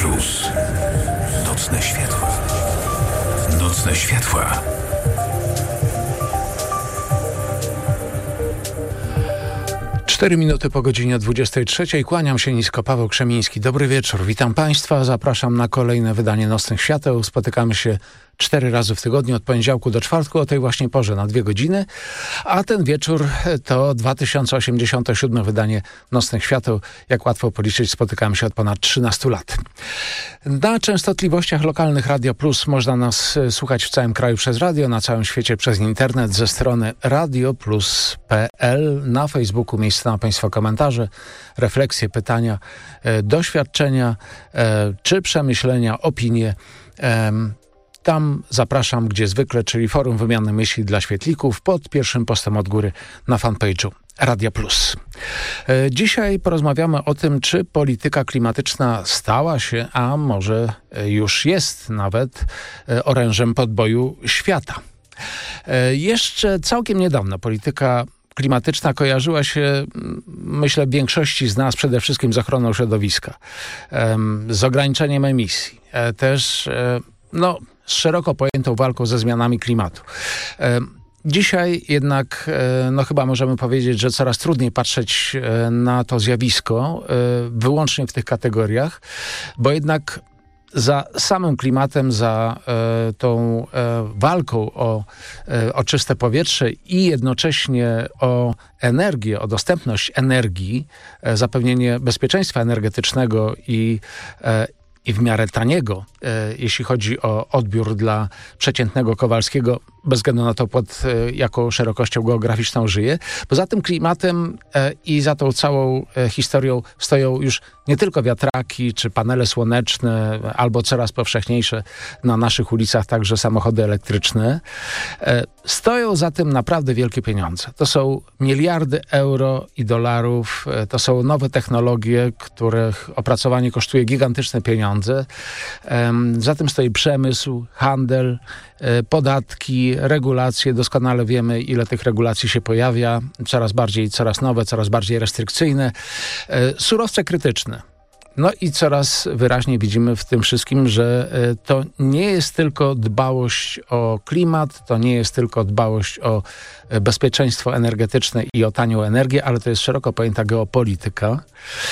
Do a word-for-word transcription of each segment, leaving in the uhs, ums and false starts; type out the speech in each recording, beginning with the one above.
Plus. Nocne światła. Nocne światła. Cztery minuty po godzinie dwudziestej trzeciej. Kłaniam się nisko, Paweł Krzemiński. Dobry wieczór, witam Państwa. Zapraszam na kolejne wydanie Nocnych Świateł. Spotykamy się cztery razy w tygodniu, od poniedziałku do czwartku, o tej właśnie porze, na dwie godziny. A ten wieczór to dwa tysiące osiemdziesiąte siódme wydanie Nocnych Świateł. Jak łatwo policzyć, spotykamy się od ponad trzynastu lat. Na częstotliwościach lokalnych Radio Plus można nas słuchać w całym kraju przez radio, na całym świecie przez internet ze strony radio plus kropka p l. Na Facebooku miejsce na Państwa komentarze, refleksje, pytania, e, doświadczenia e, czy przemyślenia, opinie. E, Tam zapraszam, gdzie zwykle, czyli forum wymiany myśli dla świetlików pod pierwszym postem od góry na fanpage'u Radia Plus. E, dzisiaj porozmawiamy o tym, czy polityka klimatyczna stała się, a może już jest nawet e, orężem podboju świata. E, jeszcze całkiem niedawno polityka klimatyczna kojarzyła się, myślę, większości z nas przede wszystkim z ochroną środowiska, e, z ograniczeniem emisji, e, też e, no, z szeroko pojętą walką ze zmianami klimatu. E, dzisiaj jednak, e, no chyba możemy powiedzieć, że coraz trudniej patrzeć e, na to zjawisko e, wyłącznie w tych kategoriach, bo jednak za samym klimatem, za e, tą e, walką o, e, o czyste powietrze i jednocześnie o energię, o dostępność energii, e, zapewnienie bezpieczeństwa energetycznego i e, i w miarę taniego, e, jeśli chodzi o odbiór dla przeciętnego Kowalskiego, bez względu na to, pod e, jaką szerokością geograficzną żyje. Poza tym klimatem e, i za tą całą e, historią stoją już nie tylko wiatraki czy panele słoneczne, albo coraz powszechniejsze na naszych ulicach także samochody elektryczne. E, stoją za tym naprawdę wielkie pieniądze. To są miliardy euro i dolarów, e, to są nowe technologie, których opracowanie kosztuje gigantyczne pieniądze. Za tym stoi przemysł, handel, podatki, regulacje. Doskonale wiemy, ile tych regulacji się pojawia. Coraz bardziej, coraz nowe, coraz bardziej restrykcyjne. Surowce krytyczne. No i coraz wyraźniej widzimy w tym wszystkim, że to nie jest tylko dbałość o klimat, to nie jest tylko dbałość o bezpieczeństwo energetyczne i o tanią energię, ale to jest szeroko pojęta geopolityka.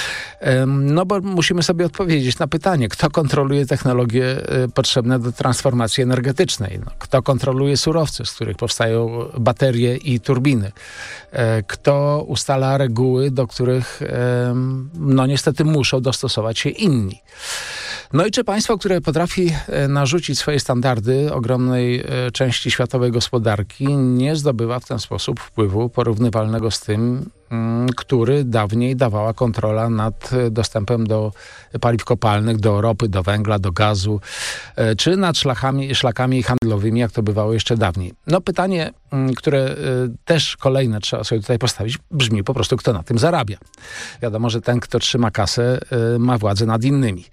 No bo musimy sobie odpowiedzieć na pytanie, kto kontroluje technologie potrzebne do transformacji energetycznej? No, kto kontroluje surowce, z których powstają baterie i turbiny? Kto ustala reguły, do których no niestety muszą dostosować się inni? No i czy państwo, które potrafi narzucić swoje standardy ogromnej części światowej gospodarki, nie zdobywa w ten sposób wpływu porównywalnego z tym, który dawniej dawała kontrola nad dostępem do paliw kopalnych, do ropy, do węgla, do gazu, czy nad szlakami, szlakami handlowymi, jak to bywało jeszcze dawniej. No pytanie, które też kolejne trzeba sobie tutaj postawić, brzmi po prostu, kto na tym zarabia. Wiadomo, że ten, kto trzyma kasę, ma władzę nad innymi.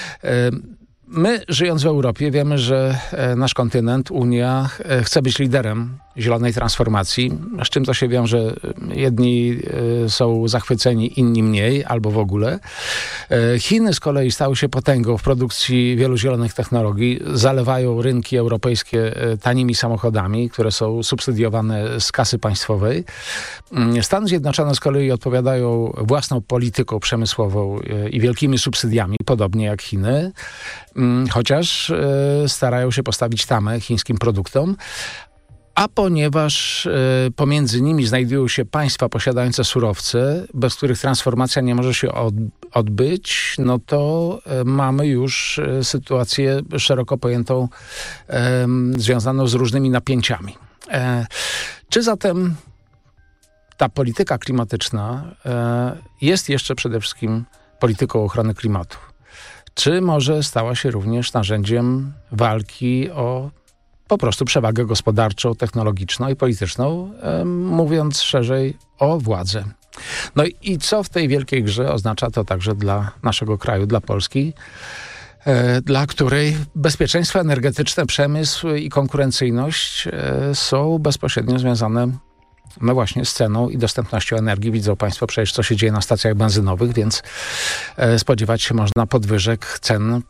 My, żyjąc w Europie, wiemy, że nasz kontynent, Unia, chce być liderem zielonej transformacji, z czym to się wiąże. Jedni są zachwyceni, inni mniej, albo w ogóle. Chiny z kolei stały się potęgą w produkcji wielu zielonych technologii, zalewają rynki europejskie tanimi samochodami, które są subsydiowane z kasy państwowej. Stany Zjednoczone z kolei odpowiadają własną polityką przemysłową i wielkimi subsydiami, podobnie jak Chiny, chociaż starają się postawić tamę chińskim produktom. A ponieważ y, pomiędzy nimi znajdują się państwa posiadające surowce, bez których transformacja nie może się od, odbyć, no to y, mamy już y, sytuację szeroko pojętą, y, związaną z różnymi napięciami. E, czy zatem ta polityka klimatyczna y, jest jeszcze przede wszystkim polityką ochrony klimatu? Czy może stała się również narzędziem walki o po prostu przewagę gospodarczą, technologiczną i polityczną, e, mówiąc szerzej, o władzę. No i co w tej wielkiej grze oznacza to także dla naszego kraju, dla Polski, e, dla której bezpieczeństwo energetyczne, przemysł i konkurencyjność e, są bezpośrednio związane no właśnie z ceną i dostępnością energii. Widzą państwo przecież, co się dzieje na stacjach benzynowych, więc e, spodziewać się można podwyżek cen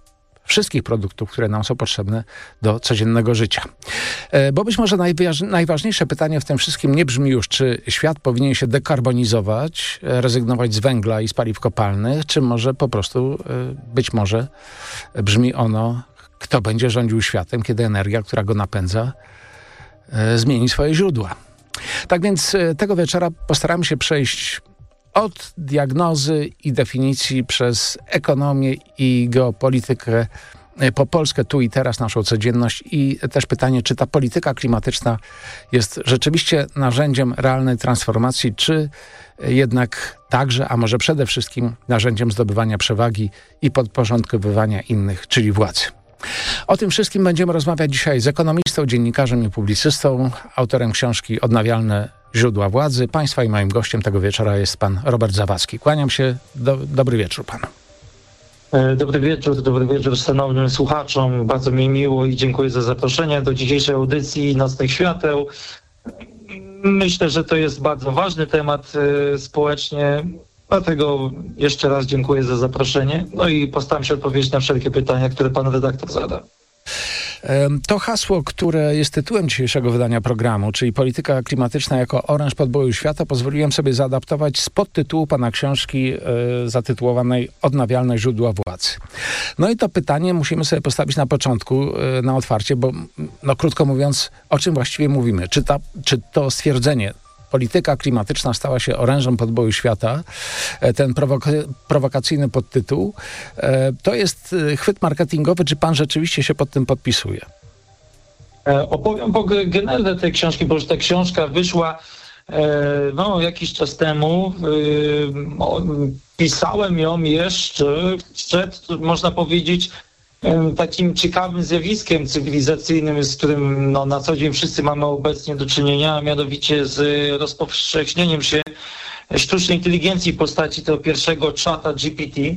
wszystkich produktów, które nam są potrzebne do codziennego życia. Bo być może najważniejsze pytanie w tym wszystkim nie brzmi już, czy świat powinien się dekarbonizować, rezygnować z węgla i z paliw kopalnych, czy może po prostu, być może brzmi ono, kto będzie rządził światem, kiedy energia, która go napędza, zmieni swoje źródła. Tak więc tego wieczora postaramy się przejść od diagnozy i definicji przez ekonomię i geopolitykę po Polskę, tu i teraz, naszą codzienność i też pytanie, czy ta polityka klimatyczna jest rzeczywiście narzędziem realnej transformacji, czy jednak także, a może przede wszystkim narzędziem zdobywania przewagi i podporządkowywania innych, czyli władzy. O tym wszystkim będziemy rozmawiać dzisiaj z ekonomistą, dziennikarzem i publicystą, autorem książki Odnawialne źródła władzy. Państwa i moim gościem tego wieczora jest pan Robert Zawadzki. Kłaniam się. Do, dobry wieczór panu. Dobry wieczór, dobry wieczór szanownym słuchaczom. Bardzo mi miło i dziękuję za zaproszenie do dzisiejszej audycji Nocnych Świateł. Myślę, że to jest bardzo ważny temat społecznie, dlatego jeszcze raz dziękuję za zaproszenie. No i postaram się odpowiedzieć na wszelkie pytania, które pan redaktor zada. To hasło, które jest tytułem dzisiejszego wydania programu, czyli polityka klimatyczna jako oręż podboju świata, pozwoliłem sobie zaadaptować z podtytułu pana książki e, zatytułowanej Odnawialne źródła władzy. No i to pytanie musimy sobie postawić na początku, e, na otwarcie, bo no krótko mówiąc, o czym właściwie mówimy? Czy, ta, czy to stwierdzenie polityka klimatyczna stała się orężem podboju świata, ten prowoka- prowokacyjny podtytuł, to jest chwyt marketingowy, czy pan rzeczywiście się pod tym podpisuje? Opowiem po genezę tej książki, bo już ta książka wyszła no, jakiś czas temu. Pisałem ją jeszcze przed, można powiedzieć, takim ciekawym zjawiskiem cywilizacyjnym, z którym no, na co dzień wszyscy mamy obecnie do czynienia, a mianowicie z rozpowszechnieniem się sztucznej inteligencji w postaci tego pierwszego czata G P T.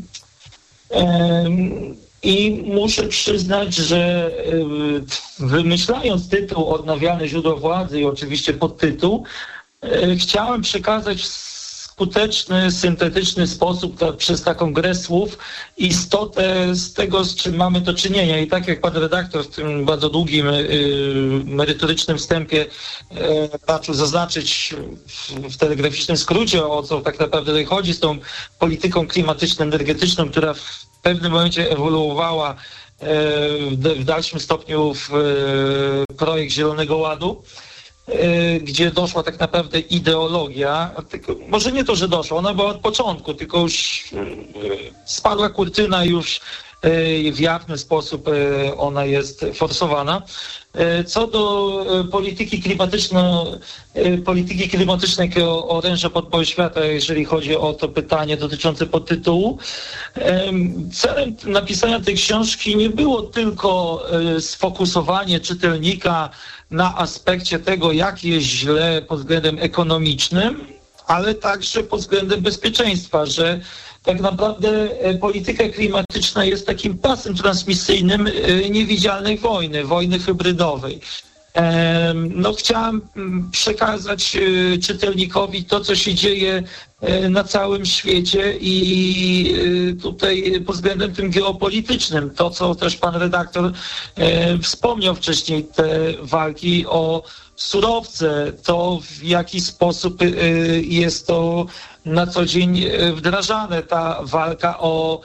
I muszę przyznać, że wymyślając tytuł Odnawialne źródła władzy i oczywiście podtytuł, chciałem przekazać skuteczny, syntetyczny sposób ta, przez taką grę słów istotę z tego, z czym mamy do czynienia. I tak jak pan redaktor w tym bardzo długim, yy, merytorycznym wstępie yy, raczył zaznaczyć w, w telegraficznym skrócie, o co tak naprawdę tutaj chodzi z tą polityką klimatyczno-energetyczną, która w pewnym momencie ewoluowała yy, w, w dalszym stopniu w yy, projekt Zielonego Ładu, gdzie doszła tak naprawdę ideologia, tylko, może nie to, że doszła, ona była od początku, tylko już spadła kurtyna, już w jawny sposób ona jest forsowana. Co do polityki klimatycznej, polityki klimatycznej jako oręża podboju świata, jeżeli chodzi o to pytanie dotyczące podtytułu, celem napisania tej książki nie było tylko sfokusowanie czytelnika na aspekcie tego, jak jest źle pod względem ekonomicznym, ale także pod względem bezpieczeństwa, że tak naprawdę polityka klimatyczna jest takim pasem transmisyjnym niewidzialnej wojny, wojny hybrydowej. No, chciałem przekazać czytelnikowi to, co się dzieje na całym świecie i tutaj pod względem tym geopolitycznym, to co też pan redaktor wspomniał wcześniej, te walki o surowce, to w jaki sposób jest to na co dzień wdrażane, ta walka o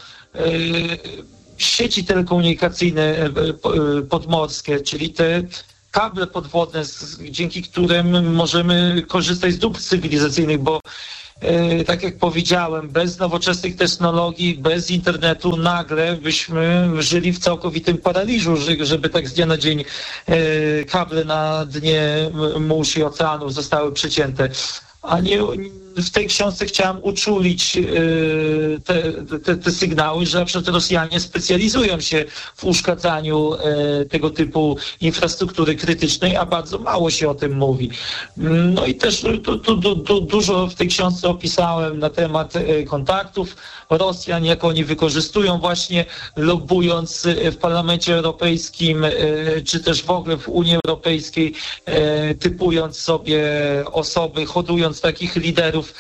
sieci telekomunikacyjne podmorskie, czyli te kable podwodne, dzięki którym możemy korzystać z dóbr cywilizacyjnych, bo e, tak jak powiedziałem, bez nowoczesnych technologii, bez internetu nagle byśmy żyli w całkowitym paraliżu, żeby tak z dnia na dzień e, kable na dnie mórz i oceanów zostały przecięte. A nie, w tej książce chciałem uczulić yy, te, te, te sygnały, że na przykład Rosjanie specjalizują się w uszkadzaniu yy, tego typu infrastruktury krytycznej, a bardzo mało się o tym mówi. No i też tu, tu, tu, tu dużo w tej książce opisałem na temat yy, kontaktów Rosjan, jak oni wykorzystują właśnie lobbując w Parlamencie Europejskim, yy, czy też w ogóle w Unii Europejskiej, yy, typując sobie osoby, hodując takich liderów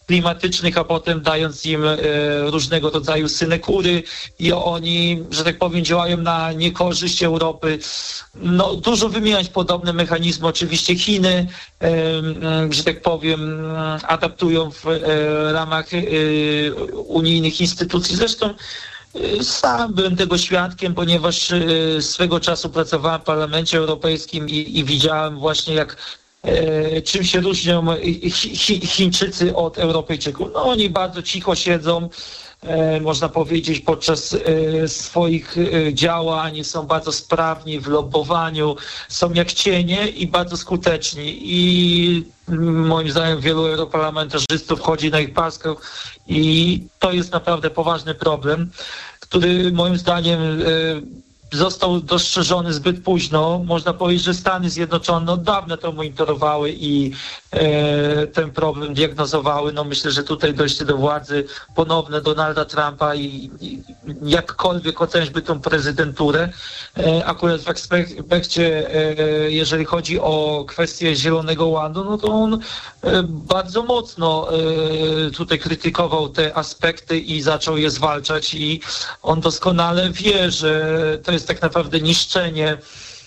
klimatycznych, a potem dając im e, różnego rodzaju synekury i oni, że tak powiem, działają na niekorzyść Europy. No, dużo wymieniać podobne mechanizmy. Oczywiście Chiny, e, e, że tak powiem, adaptują w e, ramach e, unijnych instytucji. Zresztą sam byłem tego świadkiem, ponieważ swego czasu pracowałem w Parlamencie Europejskim i, i widziałem właśnie, jak e, czym się różnią Chi, Chińczycy od Europejczyków. No oni bardzo cicho siedzą, e, można powiedzieć, podczas e, swoich e, działań, są bardzo sprawni w lobbowaniu, są jak cienie i bardzo skuteczni. I moim zdaniem wielu europarlamentarzystów chodzi na ich paskę i to jest naprawdę poważny problem, który moim zdaniem został dostrzeżony zbyt późno. Można powiedzieć, że Stany Zjednoczone od dawna to monitorowały i e, ten problem diagnozowały. No myślę, że tutaj dojście do władzy ponowne Donalda Trumpa i, i jakkolwiek ocenićby tą prezydenturę, e, akurat w aspekcie, e, jeżeli chodzi o kwestię Zielonego Ładu, no to on e, bardzo mocno e, tutaj krytykował te aspekty i zaczął je zwalczać i on doskonale wie, że to jest jest tak naprawdę niszczenie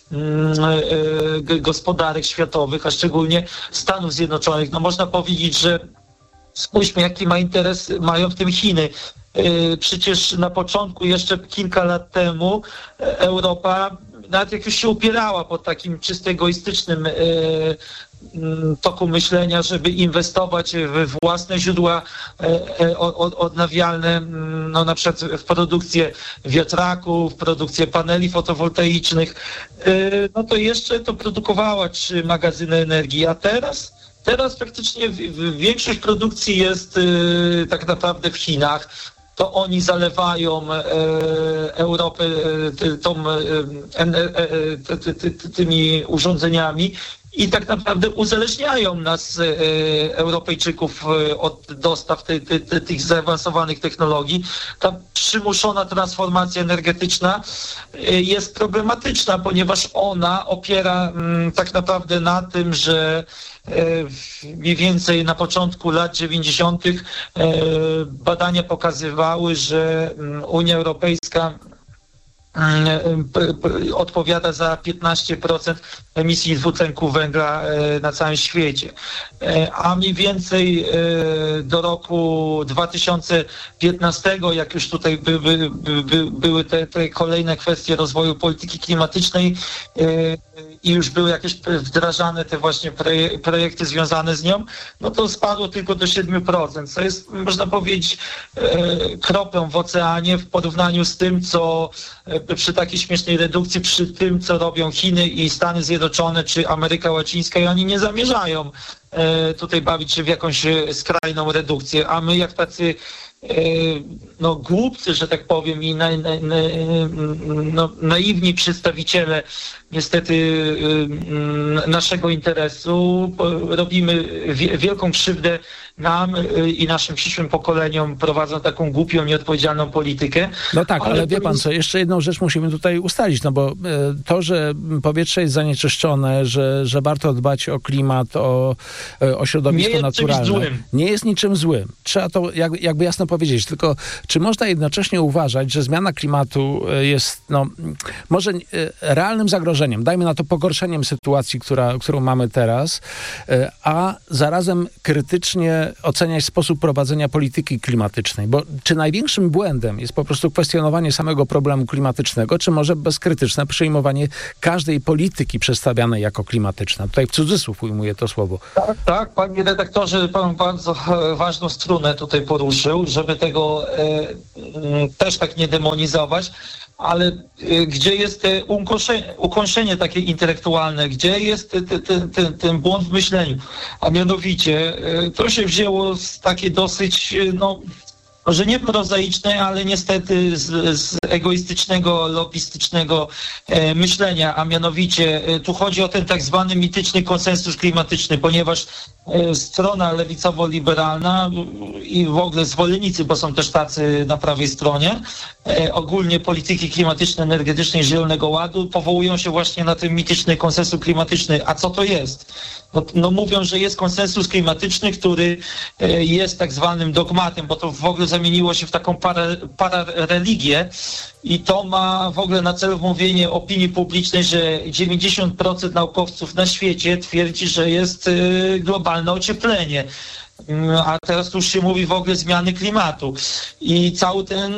gospodarek światowych, a szczególnie Stanów Zjednoczonych. No można powiedzieć, że spójrzmy, jaki ma interes, mają w tym Chiny. Przecież na początku, jeszcze kilka lat temu, Europa nawet jak już się upierała pod takim czysto egoistycznym toku myślenia, żeby inwestować w własne źródła odnawialne, no na przykład w produkcję wiatraków, w produkcję paneli fotowoltaicznych, no to jeszcze to produkowała trzy magazyny energii, a teraz Teraz praktycznie większość produkcji jest tak naprawdę w Chinach. To oni zalewają e, Europę e, tą, e, ty, ty, ty, tymi urządzeniami i tak naprawdę uzależniają nas, e, Europejczyków, e, od dostaw ty, ty, ty, tych zaawansowanych technologii. Ta przymuszona transformacja energetyczna e, jest problematyczna, ponieważ ona opiera m, tak naprawdę na tym, że mniej więcej na początku lat dziewięćdziesiątych badania pokazywały, że Unia Europejska odpowiada za piętnaście procent emisji dwutlenku węgla na całym świecie. A mniej więcej do roku dwa tysiące piętnastego, jak już tutaj by, by, by, były te, te kolejne kwestie rozwoju polityki klimatycznej i już były jakieś wdrażane te właśnie projekty związane z nią, no to spadło tylko do siedem procent, co jest, można powiedzieć, kroplą w oceanie w porównaniu z tym, co przy takiej śmiesznej redukcji, przy tym, co robią Chiny i Stany Zjednoczone, czy Ameryka Łacińska, i oni nie zamierzają tutaj bawić się w jakąś skrajną redukcję, a my jak tacy no głupcy, że tak powiem, i na, na, na, no, naiwni przedstawiciele niestety naszego interesu robimy wielką krzywdę nam i naszym przyszłym pokoleniom, prowadzą taką głupią, nieodpowiedzialną politykę. No tak, ale, ale wie pan co, jeszcze jedną rzecz musimy tutaj ustalić, no bo to, że powietrze jest zanieczyszczone, że, że warto dbać o klimat, o, o środowisko nie naturalne, nie jest niczym złym. Trzeba to jak, jakby jasno powiedzieć, tylko czy można jednocześnie uważać, że zmiana klimatu jest no, może realnym zagrożeniem, dajmy na to pogorszeniem sytuacji, która, którą mamy teraz, a zarazem krytycznie oceniać sposób prowadzenia polityki klimatycznej, bo czy największym błędem jest po prostu kwestionowanie samego problemu klimatycznego, czy może bezkrytyczne przyjmowanie każdej polityki przedstawianej jako klimatyczna? Tutaj w cudzysłów ujmuję to słowo. Tak, tak, panie redaktorze, pan bardzo ważną strunę tutaj poruszył, żeby tego e, e, też tak nie demonizować, ale e, gdzie jest te ukończenie, ukończenie takie intelektualne, gdzie jest te, te, te, te, ten błąd w myśleniu? A mianowicie e, to się wzięło z takiej dosyć, no, może nie prozaicznej, ale niestety z, z egoistycznego, lobbystycznego e, myślenia, a mianowicie e, tu chodzi o ten tak zwany mityczny konsensus klimatyczny, ponieważ strona lewicowo-liberalna i w ogóle zwolennicy, bo są też tacy na prawej stronie, ogólnie polityki klimatycznej, energetycznej, Zielonego Ładu powołują się właśnie na ten mityczny konsensus klimatyczny. A co to jest? No, no mówią, że jest konsensus klimatyczny, który jest tak zwanym dogmatem, bo to w ogóle zamieniło się w taką para, parareligię i to ma w ogóle na celu mówienie opinii publicznej, że dziewięćdziesiąt procent naukowców na świecie twierdzi, że jest globalne ocieplenie. A teraz już się mówi w ogóle zmiany klimatu. I cały ten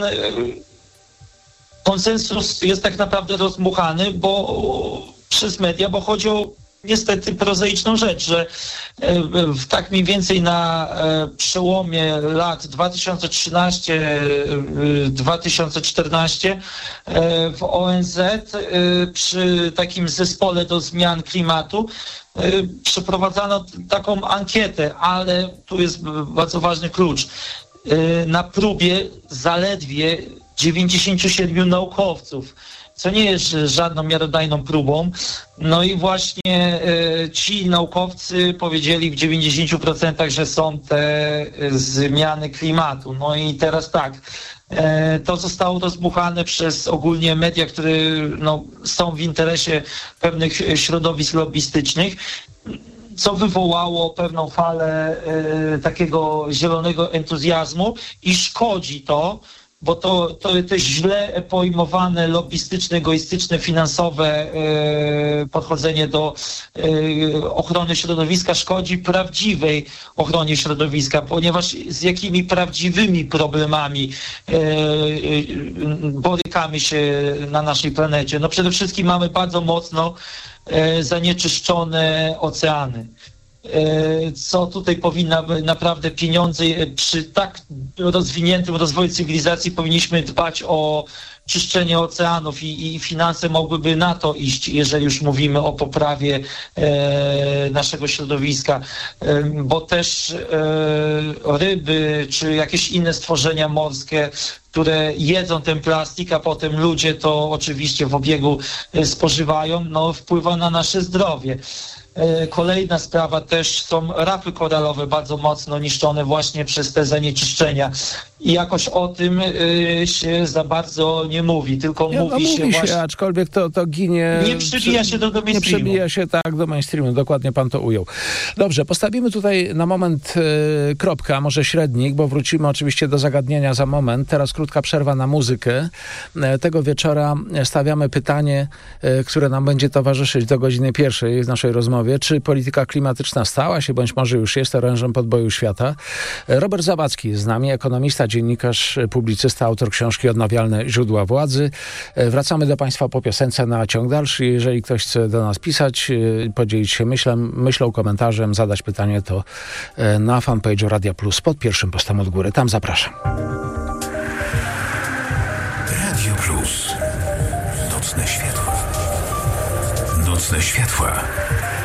konsensus jest tak naprawdę rozdmuchany, bo przez media, bo chodzi o niestety prozaiczną rzecz, że tak mniej więcej na przełomie lat dwa tysiące trzynasty do dwa tysiące czternastego w O N Z przy takim zespole do zmian klimatu przeprowadzano taką ankietę, ale tu jest bardzo ważny klucz. Na próbie zaledwie dziewięćdziesięciu siedmiu naukowców, co nie jest żadną miarodajną próbą. No i właśnie y, ci naukowcy powiedzieli w dziewięćdziesięciu procentach, że są te y, zmiany klimatu. No i teraz tak, y, to zostało rozbuchane przez ogólnie media, które no, są w interesie pewnych środowisk lobbystycznych, co wywołało pewną falę y, takiego zielonego entuzjazmu i szkodzi to, bo to, to, to jest źle pojmowane, lobbystyczne, egoistyczne, finansowe yy, podchodzenie do yy, ochrony środowiska szkodzi prawdziwej ochronie środowiska, ponieważ z jakimi prawdziwymi problemami yy, yy, borykamy się na naszej planecie. No przede wszystkim mamy bardzo mocno yy, zanieczyszczone oceany. Co tutaj powinna naprawdę pieniądze przy tak rozwiniętym rozwoju cywilizacji powinniśmy dbać o czyszczenie oceanów i, i finanse mogłyby na to iść, jeżeli już mówimy o poprawie e, naszego środowiska, e, bo też e, ryby czy jakieś inne stworzenia morskie, które jedzą ten plastik, a potem ludzie to oczywiście w obiegu spożywają, no wpływa na nasze zdrowie. Kolejna sprawa też są rafy koralowe bardzo mocno niszczone właśnie przez te zanieczyszczenia. I jakoś o tym y, się za bardzo nie mówi, tylko ja, mówi no, się mówi właśnie... się, aczkolwiek to, to ginie... Nie przebija się do, do mainstreamu. Nie przebija się tak do mainstreamu, dokładnie pan to ujął. Dobrze, postawimy tutaj na moment y, kropkę, a może średnik, bo wrócimy oczywiście do zagadnienia za moment. Teraz krótka przerwa na muzykę. E, tego wieczora stawiamy pytanie, e, które nam będzie towarzyszyć do godziny pierwszej w naszej rozmowie. Czy polityka klimatyczna stała się, bądź może już jest orężem podboju świata? Robert Zawadzki jest z nami, ekonomista, dziennikarz, publicysta, autor książki Odnawialne źródła władzy. Wracamy do państwa po piosence na ciąg dalszy. Jeżeli ktoś chce do nas pisać, podzielić się myślą, myślą, komentarzem, zadać pytanie, to na fanpage'u Radia Plus pod pierwszym postem od góry. Tam zapraszam. Radio Plus. Nocne światła. Nocne światła.